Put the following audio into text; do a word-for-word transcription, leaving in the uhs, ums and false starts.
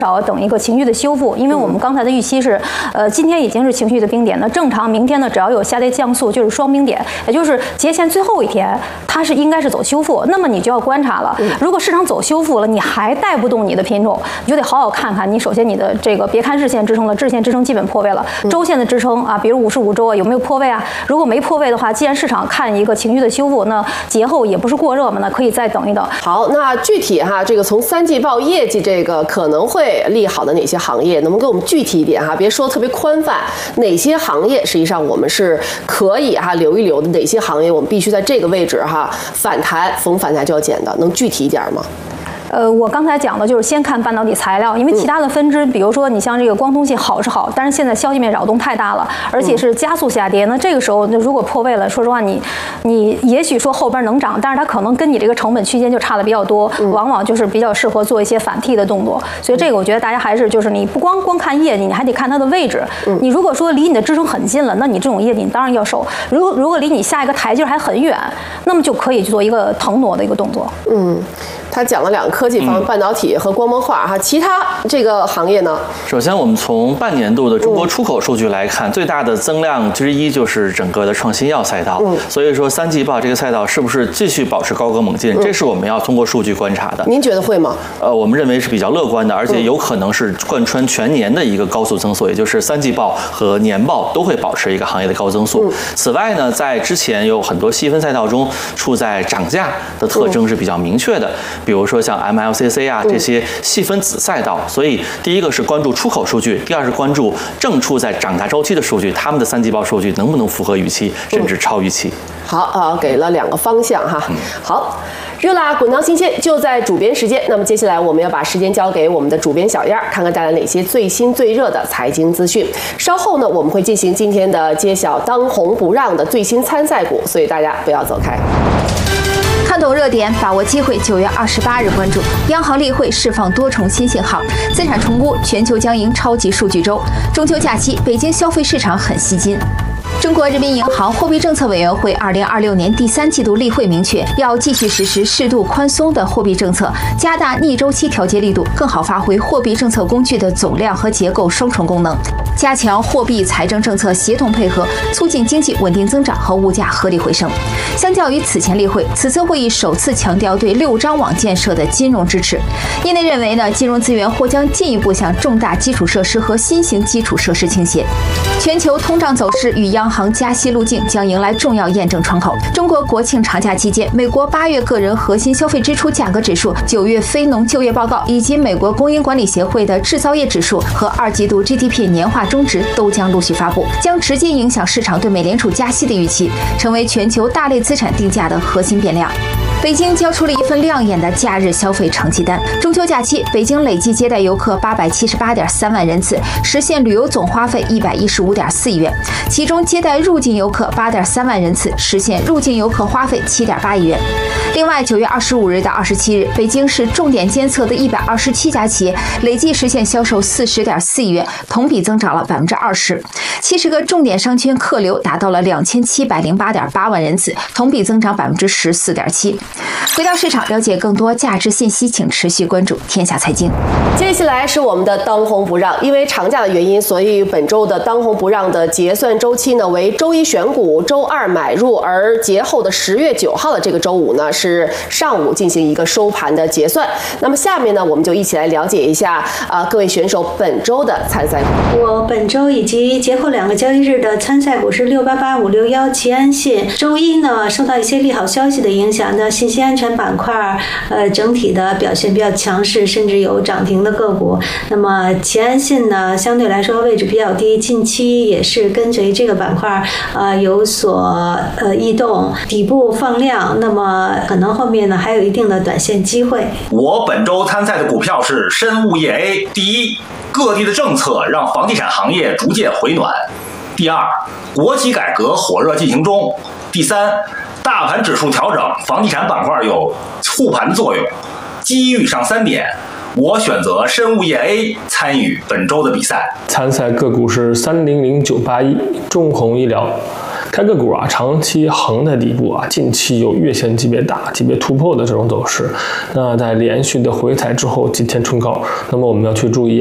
少等一个情绪的修复，因为我们刚才的预期是，呃，今天已经是情绪的冰点，那正常明天呢，只要有下跌降速就是双冰点，也就是节前最后一天，它是应该是走修复，那么你就要观察了，如果市场走修复了，你还带不动你的品种，你就得好好看看你首先你的这个别看日线支撑了，日线支撑基本破位了，周线的支撑啊，比如五十五周啊有没有破位啊？如果没破位的话，既然市场看一个情绪的修复，那节后也不是过热嘛，那可以再等一等。 好，那具体哈，这个从三季报业绩这个可能会利好的哪些行业，能不能给我们具体一点哈？别说特别宽泛，哪些行业实际上我们是可以哈留一留的？哪些行业我们必须在这个位置哈反弹，逢反弹就要减的？能具体一点吗？ 呃，我刚才讲的就是先看半导体材料，因为其他的分支，比如说你像这个光通信好是好，但是现在消息面扰动太大了，而且是加速下跌。那这个时候，那如果破位了，说实话，你你也许说后边能涨，但是它可能跟你这个成本区间就差的比较多，往往就是比较适合做一些反替的动作。所以这个我觉得大家还是就是你不光光看业绩，你还得看它的位置。你如果说离你的支撑很近了，那你这种业绩你当然要守；如果如果离你下一个台阶还很远，那么就可以去做一个腾挪的一个动作。嗯。 他讲了两个科技方面，半导体和光膜化哈，其他这个行业呢？ 首先，我们从半年度的中国出口数据来看，最大的增量之一就是整个的创新药赛道。嗯，所以说三季报这个赛道是不是继续保持高歌猛进，这是我们要通过数据观察的。 您觉得会吗？ 呃，我们认为是比较乐观的，而且有可能是贯穿全年的一个高速增速，也就是三季报和年报都会保持一个行业的高增速。此外呢，在之前有很多细分赛道中，处在涨价的特征是比较明确的。比如说像 M L C C 啊这些细分子赛道，所以第一个是关注出口数据，第二是关注正处在涨价周期的数据，他们的三季报数据能不能符合预期，甚至超预期。 好啊，给了两个方向哈。好，热辣滚烫新鲜就在主编时间。那么接下来我们要把时间交给我们的主编小燕，看看带来哪些最新最热的财经资讯。稍后呢，我们会进行今天的揭晓当红不让的最新参赛股，所以大家不要走开。 看懂热点，把握机会。九月二十八日关注央行例会释放多重新信号，资产重估，全球将迎超级数据周。中秋假期，北京消费市场很吸金。中国人民银行货币政策委员会二零二六年第三季度例会明确，要继续实施适度宽松的货币政策，加大逆周期调节力度，更好发挥货币政策工具的总量和结构双重功能，加强货币财政政策协同配合，促进经济稳定增长和物价合理回升。相较于此前例会，此次会议首次强调对六张网建设的金融支持。业内认为呢，金融资源或将进一步向重大基础设施和新型基础设施倾斜。全球通胀走势与央行加息路径将迎来重要验证窗口。中国国庆长假期间，美国八月个人核心消费支出价格指数、九月非农就业报告以及美国供应管理协会的制造业指数和二季度 G D P 年化中值都将陆续发布，将直接影响市场对美联储加息的预期，成为全球大类资产定价的核心变量。北京交出了一份亮眼的假日消费成绩单。中秋假期，北京累计接待游客八百七十八点三万人次，实现旅游总花费一百一十五点四亿元。其中接待入境游客八点三万人次，实现入境游客花费七点八亿元。另外，九月二十五日到二十七日，北京市重点监测的一百二十七家企业累计实现销售四十点四亿元，同比增长了百分之二十。七十个重点商圈客流达到了两千七百零八点八万人次，同比增长百分之十四点七。回到市场，了解更多价值信息，请持续关注天下财经。 接下来是我们的当红不让，因为长假的原因，所以本周的当红不让的结算周期呢为周一选股，周二买入，而节后的十月九号的这个周五呢是上午进行一个收盘的结算。那么下面呢，我们就一起来了解一下啊、呃、各位选手本周的参赛股。 我本周以及节后两个交易日的参赛股是六八八五六幺齐安信。周一呢，受到一些利好消息的影响呢，信息安全板块呃整体的表现比较强势，甚至有涨停的个股。那么齐安信呢，相对来说位置比较低，近期也是跟随这个板块呃有所呃异动，底部放量，那么可能后面呢还有一定的短线机会。 我本周参赛的股票是深物业 A。 第一，各地的政策让房地产行业逐渐回暖；第二，国企改革火热进行中；第三，大盘指数调整，房地产板块有护盘的作用。基于以上三点，我选择深物业 A 参与本周的比赛。 参赛个股是三零零九八一中弘医疗。 该个股啊长期横在底部啊，近期有月线级别大级别突破的这种走势。那在连续的回踩之后，今天冲高，那么我们要去注意